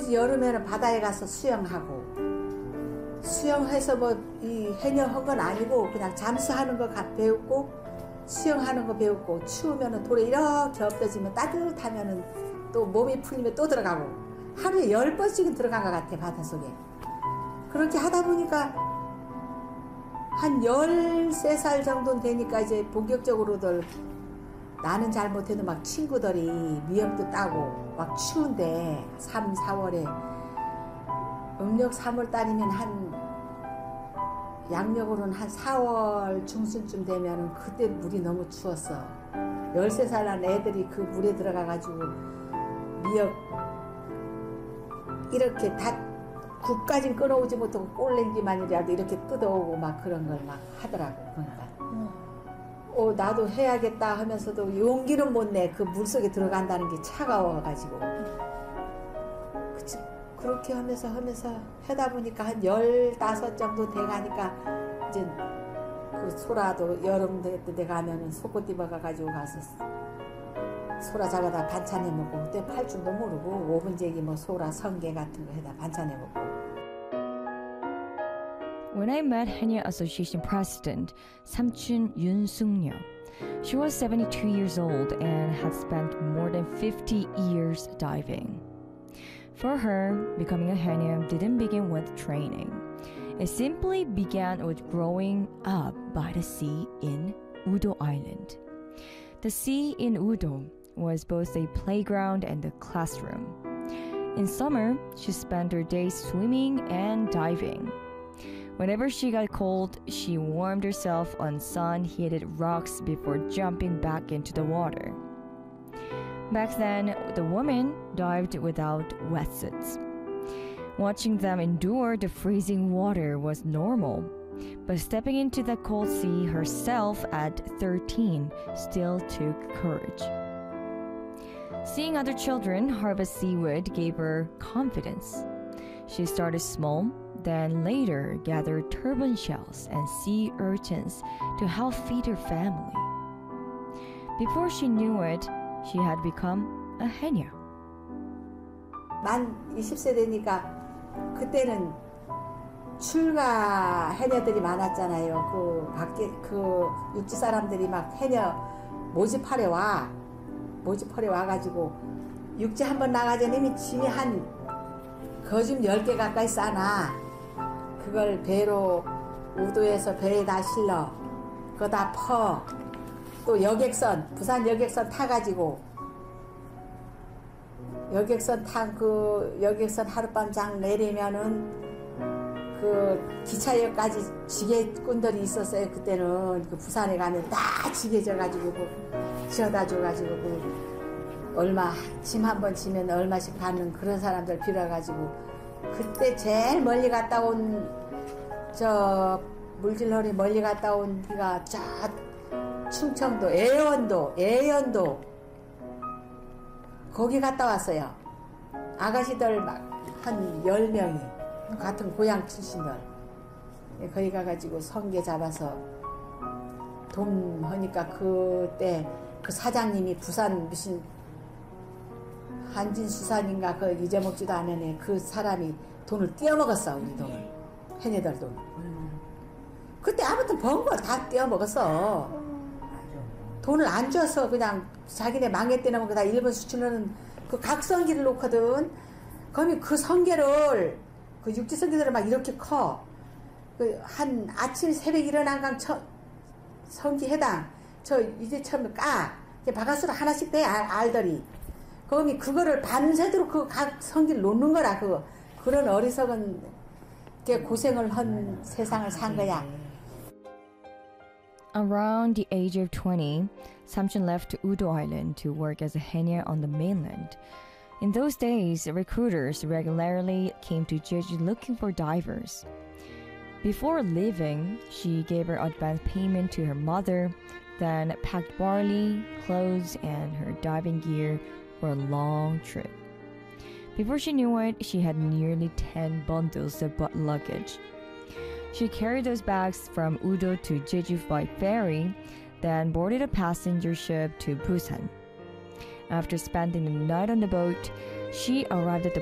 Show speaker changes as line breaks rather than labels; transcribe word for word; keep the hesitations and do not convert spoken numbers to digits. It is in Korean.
오로지 여름에는 바다에 가서 수영하고 수영해서 뭐 이 해녀 한 건 아니고 그냥 잠수하는 거 배웠고 수영하는 거 배웠고 추우면은 돌에 이렇게 엎어지면 따뜻하면은 또 몸이 풀리면 또 들어가고 하루에 열 번씩은 들어간 것 같아 바닷속에. 그렇게 하다 보니까 한 열세 살 정도 되니까 이제 본격적으로들 나는 잘 못해도 막 친구들이 미역도 따고 막 추운데 삼, 사월에 음력 삼월 달이면 한 양력으로는 한 사월 중순쯤 되면은 그때 물이 너무 추웠어. 열세 살 난 애들이 그 물에 들어가가지고 미역 이렇게 다 국까진 끊어오지 못하고 꼴랭기만이라도 이렇게 뜯어오고 막 그런 걸 막 하더라고. 그러니까 어, 나도 해야겠다 하면서도 용기는 못 내. 그 물속에 들어간다는 게 차가워가지고. 그치, 그렇게 하면서 하면서 하다 보니까 한 열다섯 정도 돼가니까 이제 그 소라도 여름 때 가면은 속옷 입어가지고 가서 소라 잡아다 반찬해 먹고 그때 팔 줄도 모르고 오분제기 뭐 소라 성게 같은 거 해다 반찬해 먹고.
When I met Haenyeo Association President Samchun Yoon-sung-ryo, she was seventy-two years old and had spent more than fifty years diving. For her, becoming a Haenyeo didn't begin with training. It simply began with growing up by the sea in Udo Island. The sea in Udo was both a playground and a classroom. In summer, she spent her days swimming and diving. Whenever she got cold, she warmed herself on sun-heated rocks before jumping back into the water. Back then, the women dived without wetsuits. Watching them endure the freezing water was normal, but stepping into the cold sea herself at thirteen still took courage. Seeing other children harvest seaweed gave her confidence. She started small, then later gathered turban shells and sea urchins to help feed her family. Before she knew it, she had become a Haenyeo.
만 이십 세 되니까 그때는 출가 해녀들이 많았잖아요. 그 밖에 그 육지 사람들이 막 해녀 모집하러 와. 모집하러 와가지고 육지 한번 나가자니 이미 짐이 한 거짐 열 개 가까이 싸나. 그걸 배로 우도에서 배에다 실러 그거 다 퍼. 또 여객선 부산 여객선 타가지고 여객선 탄 그 여객선 하룻밤 장 내리면은 그 기차역까지 지게꾼들이 있었어요. 그때는 그 부산에 가면 다 지게져가지고 그 지어다 줘가지고 그 얼마 짐 한 번 지면 얼마씩 받는 그런 사람들 빌어가지고 그때 제일 멀리 갔다 온 저 물질허리 멀리 갔다 온 데가 저 충청도 애원도 애연도 거기 갔다 왔어요. 아가씨들 막 한 열 명이 같은 고향 출신들 거기 가가지고 성게 잡아서 돈 하니까 그때 그 사장님이 부산 무슨 한진수산인가 그 잊어먹지도 않은 그 사람이 돈을 떼어먹었어. 우리 돈을 해녀들 돈. 그때 아무튼 번 거 다 떼어먹었어. 돈을 안 줘서 그냥 자기네 망했대는 거 다 일본 수출하는 그 각성기를 놓거든. 그러면 그 성게를 그 육지 성게들은 막 이렇게 커. 그 한 아침 새벽 일어난 강 처, 성기 해당 저 이제 처음 까 이제 바가수로 하나씩 돼 알, 알더리. 그러면 그거를 밤새도록 그 각 성기를 놓는 거라. 그 그런 어리석은 게 고생을 한 세상을 산 거야.
Around the age of twenty, Samchun left Udo Island to work as a Haenyeo on the mainland. In those days, recruiters regularly came to Jeju looking for divers. Before leaving, she gave her advance payment to her mother, then packed barley, clothes, and her diving gear for a long trip. Before she knew it, she had nearly ten bundles of butt luggage. She carried those bags from Udo to Jeju by ferry, then boarded a passenger ship to Busan. After spending the night on the boat, she arrived at the